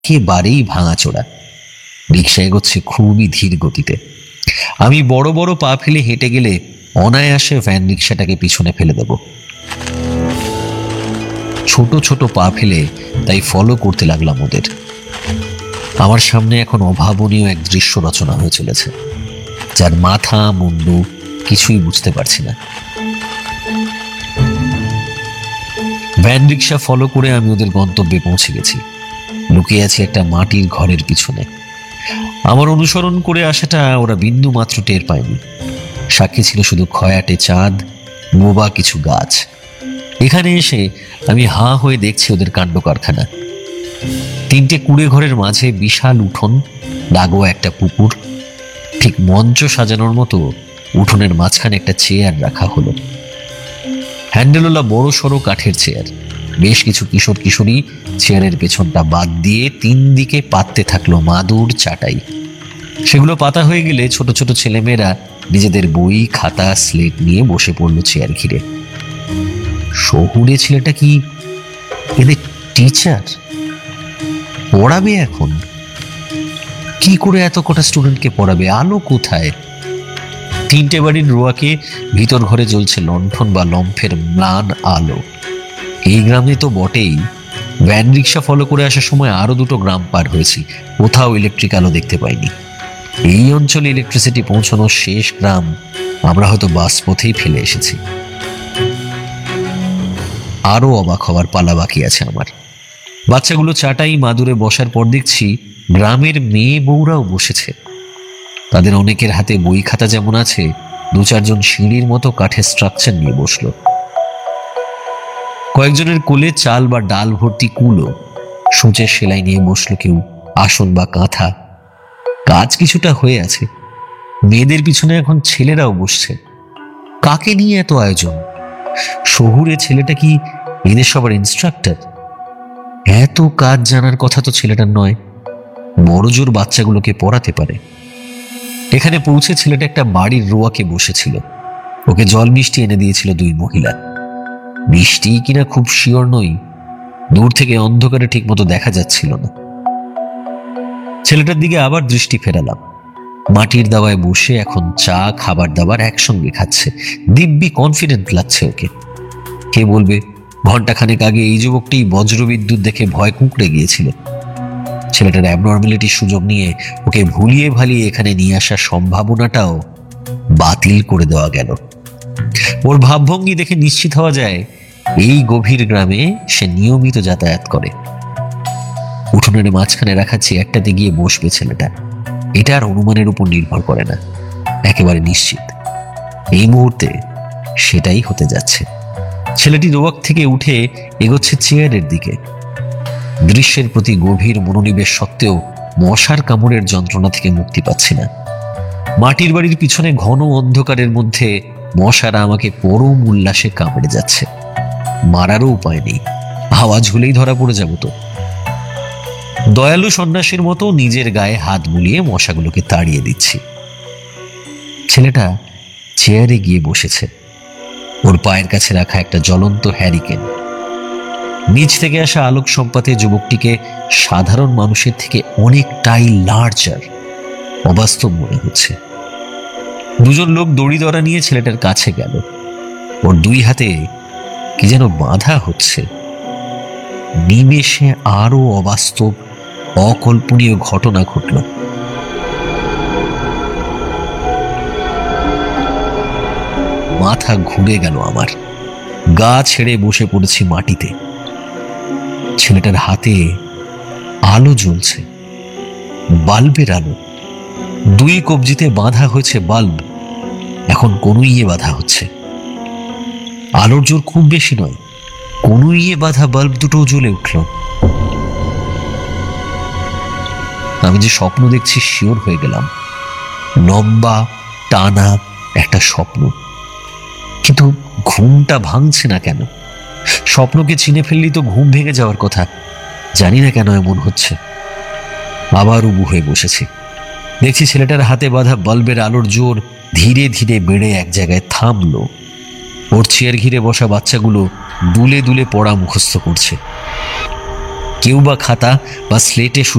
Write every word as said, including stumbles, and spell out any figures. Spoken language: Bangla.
একেবারেই ভাঙাচোরা। রিক্সা এগোচ্ছে খুবই ধীর গতিতে। আমি বড় বড় পা ফেলে হেঁটে গেলে অনায়াসে ভ্যান রিক্সাটাকে পিছনে ফেলে দেব। ছোট ছোট পা ফেলে তাই ফলো করতে লাগলাম ওদের। আমার সামনে এখন অভাবনীয় এক দৃশ্য রচনা হয়ে চলেছে, যার মাথা মুন্ডু কিছুই বুঝতে পারছি না। ভ্যান রিক্সা ফলো করে আমি ওদের গন্তব্যে পৌঁছে গেছি। লুকিয়ে আছি একটা মাটির ঘরের পিছনে। আমার অনুসরণ করে আসাটা ওরা বিন্দু মাত্র টের পায়নি। সাক্ষী ছিল শুধু খয়াটে চাঁদ, বোবা কিছু গাছ। এখানে এসে আমি হাঁ হয়ে দেখছি ওদের কাণ্ড কারখানা। তিনটে কুড়ে ঘরের মাঝে বিশাল উঠোন, লাগোয়া একটা পুকুর। ঠিক মঞ্চ সাজানোর মতো উঠোনের মাঝখানে একটা চেয়ার রাখা হলো, হ্যান্ডেলওয়ালা বড় সড়ো কাঠের চেয়ার। বেশ কিছু কিশোর কিশোরী চেয়ারের পেছনটা বাদ দিয়ে তিন দিকে পাততে থাকলো মাদুর চাটাই। সেগুলো পাতা হয়ে গেলে ছোট ছোট ছেলেমেয়েরা নিজেদের বই খাতা স্লেট নিয়ে বসে পড়লো চেয়ার ঘিরে। শহুরে ছেলেটা কি এদের টিচার? পড়াবে এখন? কি করে এত কটা স্টুডেন্টকে পড়াবে? আলো কোথায়? তিনটে বাড়ির রোয়াকে ভিতর ঘরে জ্বলছে লণ্ঠন বা লম্ফের ম্লান আলো। এই গ্রামে তো বটেই, ভ্যান রিক্সা ফলো করে আসার সময় আরো দুটো গ্রাম পার হয়েছি, কোথাও ইলেকট্রিক আলো দেখতে পাইনি। এই অঞ্চলে ইলেকট্রিসিটি পৌঁছানোর শেষ গ্রাম আমরা হয়তো বাস পথেই ফেলে এসেছি। আরো অবাক হওয়ার পালা বাকি আছে আমার। বাচ্চাগুলো চাটাই মাদুরে বসার পর দেখছি গ্রামের মেয়ে বউরাও বসেছে। তাদের অনেকের হাতে বই খাতা যেমন আছে, দু চারজন সিঁড়ির মতো কাঠের স্ট্রাকচার নিয়ে বসলো। কয়েকজনের কোলে চাল বা ডাল ভর্তি কুলো, সূচের সেলাই নিয়ে বসলো কেউ, আসন বা কাঁথা। কাজ কিছুটা হয়ে আছে। মেয়েদের পিছনে এখন ছেলেরাও বসছে। কাকে নিয়ে এত আয়োজন? শহুরে ছেলেটা কি এদের সবার ইনস্ট্রাক্টর? এত কাজ জানার কথা তো ছেলেটার নয়, বড় জোর বাচ্চাগুলোকে পড়াতে পারে। এখানে পৌঁছে ছেলেটা একটা বাড়ির রোয়াকে বসেছিল। ওকে জল মিষ্টি এনে দিয়েছিল দুই মহিলা। মিষ্টি কিনা খুব শিওর নই, দূর থেকে অন্ধকারে ঠিক মতো দেখা যাচ্ছিল না। ছেলেটার দিকে আবার দৃষ্টি ফেরালাম। মাটির দাওয়ায় বসে এখন চা খাবার দাবার একসঙ্গে খাচ্ছে। দিব্যি কনফিডেন্ট লাগছে ওকে। কে বলবে ঘন্টাখানেক আগে এই যুবকটি বজ্রবিদ্যুৎ দেখে ভয় কুঁকড়ে গিয়েছিল। ছেলেটার অ্যাবনর্মালিটির সুযোগ নিয়ে ওকে ভুলিয়ে ভালিয়ে এখানে নিয়ে আসার সম্ভাবনাটাও বাতিল করে দেওয়া গেল। ওর ভাবভঙ্গি দেখে নিশ্চিত হওয়া যায় এই গভীর গ্রামে সে নিয়মিত যাতায়াত করে। উঠোনের মাঝখানে রাখা চেয়ারটাতে গিয়ে বসবে ছেলেটা, এটা আর অনুমানের উপর নির্ভর করে না, একেবারে নিশ্চিত এই মুহূর্তে সেটাই হতে যাচ্ছে। ছেলেটি রোয়াক থেকে উঠে এগোচ্ছে চেয়ারের দিকে। দৃশ্যের প্রতি গভীর মনোনিবেশ সত্ত্বেও মশার কামড়ের যন্ত্রণা থেকে মুক্তি পাচ্ছি না। মাটির বাড়ির পিছনে ঘন অন্ধকারের মধ্যে মশারা আমাকে পরম উল্লাসে কামড়ে যাচ্ছে। মারারও উপায় নেই, আওয়াজ হলেই ধরা পড়ে যাব তো। দয়ালু সন্ন্যাসীর মতো নিজের গায়ে হাত বুলিয়ে মশাগুলোকে তাড়িয়ে দিচ্ছি। ছেলেটা চেয়ারে গিয়ে বসেছে। ওর পায়ের কাছে রাখা একটা জ্বলন্ত হ্যারিকেন। নিচ থেকে আসা আলোক সম্পাতে যুবকটিকে সাধারণ মানুষের থেকে অনেকটাই লার্জার, অবাস্তব মনে হচ্ছে। দুজন লোক দড়ি দড়া নিয়ে ছেলেটার কাছে গেল। ওর দুই হাতে কি যেন বাঁধা হচ্ছে। নিমেষে আরো অবাস্তব অকল্পনীয় ঘটনা ঘটল। মাথা ঘুরে গেল আমার। গা ছেড়ে বসে পড়েছি মাটিতে। ছেলেটার হাতে আলো জ্বলছে, বাল্বের আলো। দুই কবজিতে বাঁধা হয়েছে বাল্ব, এখন কনুইয়ে বাঁধা হচ্ছে। আলোর জোর খুব বেশি নয়, কনুইয়ে বাঁধা বাল্ব দুটো জ্বলে উঠল। আমি যে স্বপ্ন দেখছি শিওর হয়ে গেলাম। লম্বা টানা একটা স্বপ্ন, কিন্তু ঘুমটা ভাঙছে না কেন? স্বপ্নকে চিনে ফেললি তো ঘুম ভেঙে যাওয়ার কথা, জানি না কেন এমন হচ্ছে। আবার উবু হয়ে বসেছি। দেখছি ছেলেটার হাতে বাঁধা বাল্বের আলোর জোর ধীরে ধীরে বেড়ে এক জায়গায় থামলো। ওর চেয়ার ঘিরে বসা বাচ্চাগুলো দুলে দুলে পড়া মুখস্থ করছে। কেউ বা খাতা বা স্লেটে